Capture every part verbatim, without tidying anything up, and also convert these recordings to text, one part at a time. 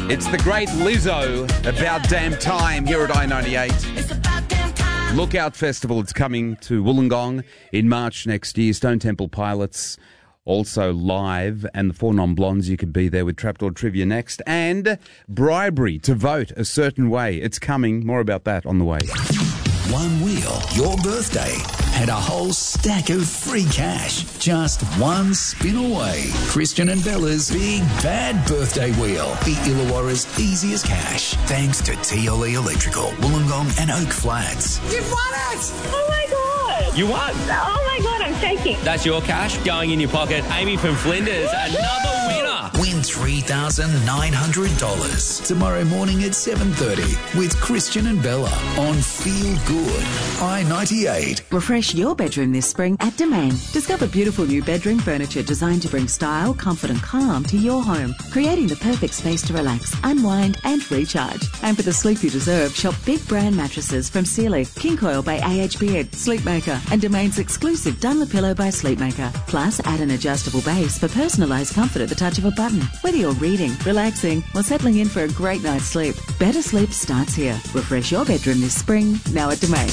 It's the great Lizzo, About Damn Time, here at I ninety-eight. Lookout Festival, it's coming to Wollongong in March next year. Stone Temple Pilots also live, and the Four Non-Blondes, you could be there with Trapdoor Trivia next. And bribery to vote a certain way. It's coming. More about that on the way. One wheel, your birthday, and a whole stack of free cash. Just one spin away. Christian and Bella's Big Bad Birthday Wheel. The Illawarra's easiest cash. Thanks to T L E Electrical, Wollongong and Oak Flats. You've won it! Oh my God! You won! Oh my God, I'm shaking. That's your cash going in your pocket. Amy from Flinders, another winner. Win three thousand nine hundred dollars tomorrow morning at seven thirty with Christian and Bella on Feel Good, I ninety-eight. Refresh your bedroom this spring at Domain. Discover beautiful new bedroom furniture designed to bring style, comfort and calm to your home, creating the perfect space to relax, unwind and recharge. And for the sleep you deserve, shop big brand mattresses from Sealy, King Coil by A H Beard, Sleepmaker and Domain's exclusive Dunlop by Sleepmaker. Plus, add an adjustable base for personalised comfort at the touch of a button. Whether you're reading, relaxing or settling in for a great night's sleep, better sleep starts here. Refresh your bedroom this spring, now at Domain.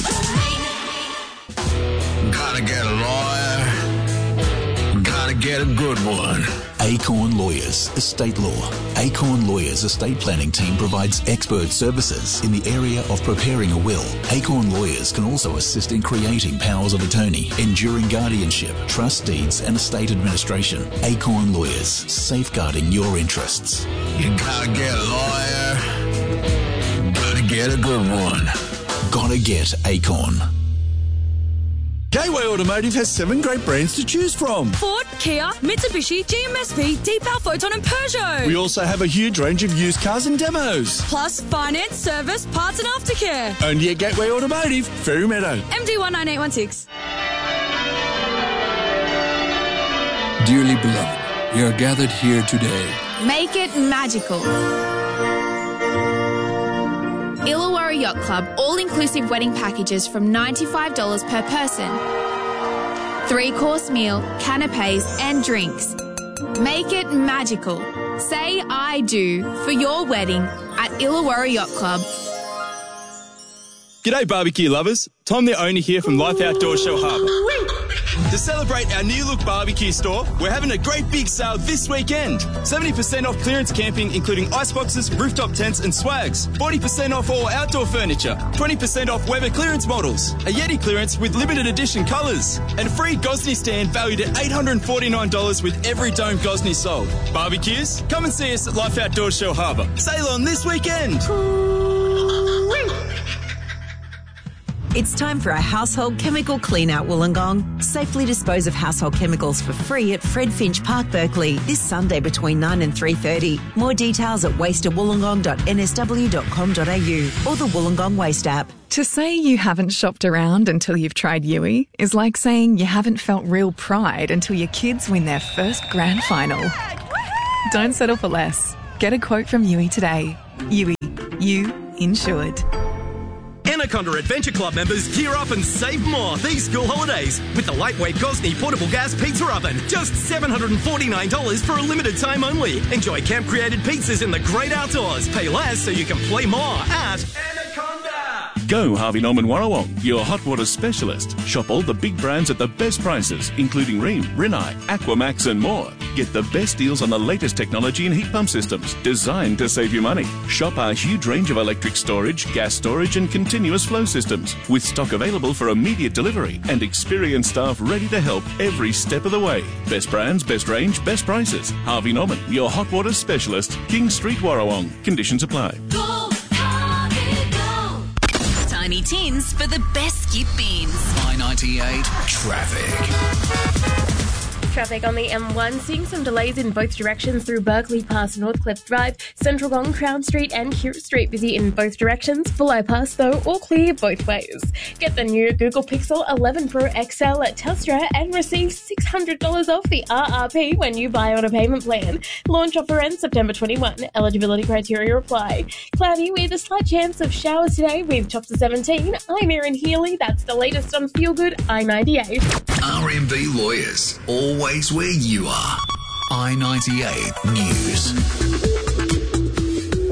Gotta get a lawyer. Gotta get a good one. Acorn Lawyers, Estate Law. Acorn Lawyers Estate Planning Team provides expert services in the area of preparing a will. Acorn Lawyers can also assist in creating powers of attorney, enduring guardianship, trust deeds and estate administration. Acorn Lawyers, safeguarding your interests. You gotta get a lawyer. Gotta get a good one. Gotta get Acorn. Gateway Automotive has seven great brands to choose from. Ford, Kia, Mitsubishi, G M S V, Deepal, Photon and Peugeot. We also have a huge range of used cars and demos. Plus finance, service, parts and aftercare. Only at Gateway Automotive, Ferry Meadow. M D one nine eight one six. Dearly beloved, we are gathered here today. Make it magical. Illawarra Yacht Club all-inclusive wedding packages from ninety-five dollars per person. Three-course meal, canapes and drinks. Make it magical. Say I do for your wedding at Illawarra Yacht Club. G'day barbecue lovers. Tom the owner here from Life Outdoor Shellharbour. To celebrate our new look barbecue store, we're having a great big sale this weekend. seventy percent off clearance camping, including iceboxes, rooftop tents and swags. forty percent off all outdoor furniture. twenty percent off Weber clearance models. A Yeti clearance with limited edition colours. And a free Gosney stand valued at eight hundred forty-nine dollars with every dome Gosney sold. Barbecues? Come and see us at Life Outdoor Shellharbour. Sail on this weekend. It's time for a household chemical clean-out Wollongong. Safely dispose of household chemicals for free at Fred Finch Park, Berkeley, this Sunday between nine and three thirty. More details at waste at wollongong dot n s w dot com dot a u or the Wollongong Waste app. To say you haven't shopped around until you've tried Yui is like saying you haven't felt real pride until your kids win their first grand final. Don't settle for less. Get a quote from Yui today. Yui, you insured. Anaconda Adventure Club members gear up and save more these school holidays with the lightweight Gosney portable gas pizza oven. Just seven hundred forty-nine dollars for a limited time only. Enjoy camp-created pizzas in the great outdoors. Pay less so you can play more at Anaconda. Go Harvey Norman Warrawong, your hot water specialist. Shop all the big brands at the best prices, including Rheem, Rinnai, Aquamax and more. Get the best deals on the latest technology in heat pump systems, designed to save you money. Shop our huge range of electric storage, gas storage and continuous flow systems, with stock available for immediate delivery and experienced staff ready to help every step of the way. Best brands, best range, best prices. Harvey Norman, your hot water specialist, King Street, Warrawong. Conditions apply. Go, Harvey, go. Tiny tins for the best skip beans. I ninety-eight Traffic. Traffic on the M one, seeing some delays in both directions through Berkeley past Northcliffe Drive, Central Gong, Crown Street and Hewitt Street busy in both directions. Full bypass though, all clear both ways. Get the new Google Pixel eleven Pro X L at Telstra and receive six hundred dollars off the R R P when you buy on a payment plan. Launch offer ends September twenty-first. Eligibility criteria apply. Cloudy with a slight chance of showers today with tops of seventeen. I'm Erin Healy. That's the latest on Feel Good I ninety-eight. R M B Lawyers, always where you are. I ninety-eight News.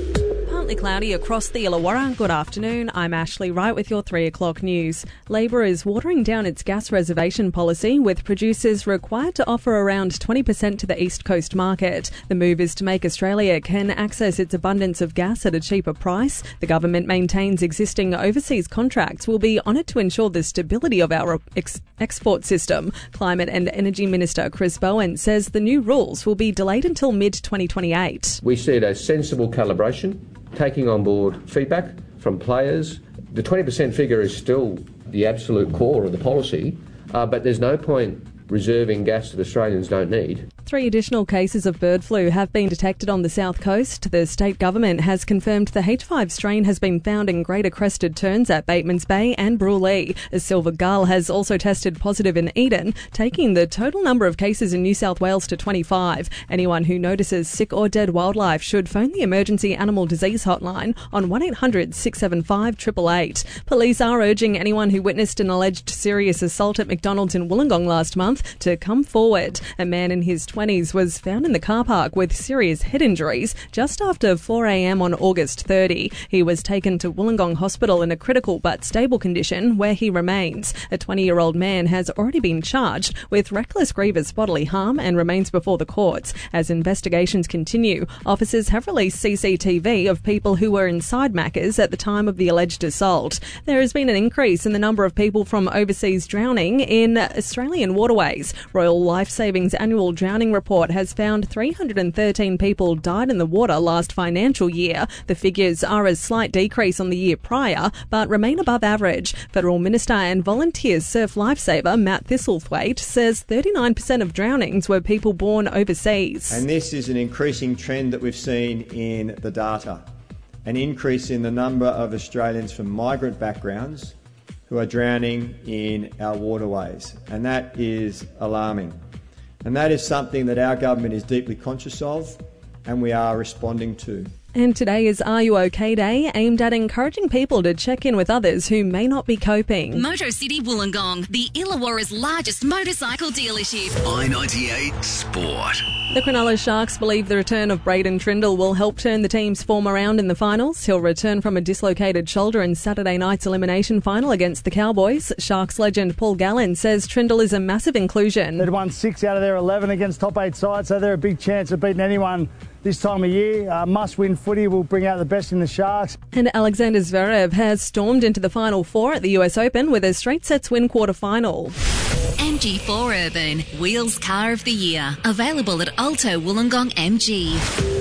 cloudy across the Illawarra. Good afternoon. I'm Ashley Wright with your three o'clock news. Labor is watering down its gas reservation policy, with producers required to offer around twenty percent to the East Coast market. The move is to make Australia can access its abundance of gas at a cheaper price. The government maintains existing overseas contracts will be honoured to ensure the stability of our ex- export system. Climate and Energy Minister Chris Bowen says the new rules will be delayed until mid twenty twenty-eight. We see it as sensible calibration, taking on board feedback from players. The twenty percent figure is still the absolute core of the policy, uh, but there's no point reserving gas that Australians don't need. Three additional cases of bird flu have been detected on the south coast. The state government has confirmed the H five strain has been found in greater crested terns at Batemans Bay and Bruley. A silver gull has also tested positive in Eden, taking the total number of cases in New South Wales to twenty-five. Anyone who notices sick or dead wildlife should phone the Emergency Animal Disease Hotline on one eight hundred six seven five eight eight eight. Police are urging anyone who witnessed an alleged serious assault at McDonald's in Wollongong last month to come forward. A man in his twenties was found in the car park with serious head injuries just after four a.m. on August thirtieth. He was taken to Wollongong Hospital in a critical but stable condition, where he remains. A twenty-year-old man has already been charged with reckless grievous bodily harm and remains before the courts. As investigations continue, officers have released C C T V of people who were inside Macca's at the time of the alleged assault. There has been an increase in the number of people from overseas drowning in Australian waterways. Royal Lifesaving's annual drowning report has found three hundred thirteen people died in the water last financial year. The figures are a slight decrease on the year prior, but remain above average. Federal Minister and volunteer surf lifesaver Matt Thistlethwaite says thirty-nine percent of drownings were people born overseas. And this is an increasing trend that we've seen in the data. An increase in the number of Australians from migrant backgrounds who are drowning in our waterways, and that is alarming. And that is something that our government is deeply conscious of and we are responding to. And today is Are You OK Day, aimed at encouraging people to check in with others who may not be coping. Motor City Wollongong, the Illawarra's largest motorcycle dealership. I ninety-eight Sport. The Cronulla Sharks believe the return of Braden Trindle will help turn the team's form around in the finals. He'll return from a dislocated shoulder in Saturday night's elimination final against the Cowboys. Sharks legend Paul Gallen says Trindle is a massive inclusion. They'd won six out of their eleven against top eight sides, so they're a big chance of beating anyone this time of year. Uh, must-win footy will bring out the best in the Sharks. And Alexander Zverev has stormed into the Final Four at the U S Open with a straight sets win quarter-final. M G four Urban, Wheels Car of the Year. Available at Alto Wollongong M G.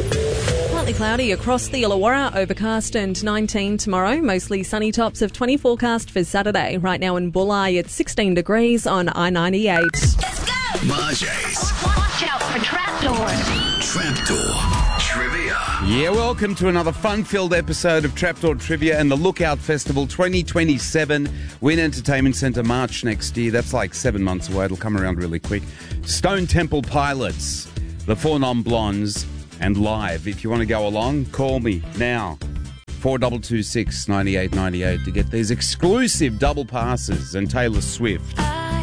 Partly cloudy across the Illawarra, overcast and nineteen tomorrow. Mostly sunny, tops of twenty forecast for Saturday. Right now in Bulli, it's sixteen degrees on I ninety-eight. Let's go! Marjay's Watch out for trapdoors. Trapdoor Trivia. Yeah, welcome to another fun-filled episode of Trapdoor Trivia and the Lookout Festival twenty twenty-seven. Wynn Entertainment Centre, March next year. That's like seven months away. It'll come around really quick. Stone Temple Pilots, the Four Non-Blondes, and Live. If you want to go along, call me now. four two two six, nine eight nine eight to get these exclusive double passes and Taylor Swift.